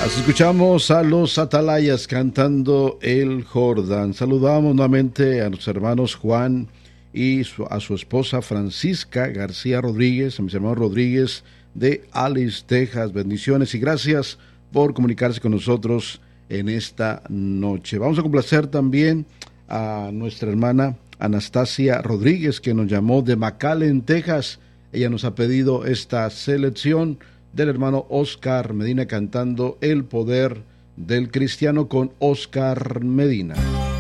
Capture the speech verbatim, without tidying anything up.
Así escuchamos a los Atalayas cantando El Jordán. Saludamos nuevamente a nuestros hermanos Juan y su, a su esposa Francisca García Rodríguez, a mis hermanos Rodríguez de Alice, Texas. Bendiciones y gracias por comunicarse con nosotros en esta noche. Vamos a complacer también a nuestra hermana Anastasia Rodríguez, que nos llamó de McAllen, Texas. Ella nos ha pedido esta selección del hermano Oscar Medina cantando El Poder del Cristiano con Oscar Medina.